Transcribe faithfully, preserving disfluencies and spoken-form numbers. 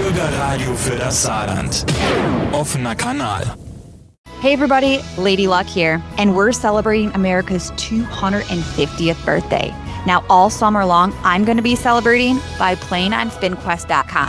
Bürgerradio für das Saarland. Offener Kanal. Hey everybody, Lady Luck here, and we're celebrating America's two hundred fiftieth birthday. Now all summer long, I'm going to be celebrating by playing on spin quest dot com.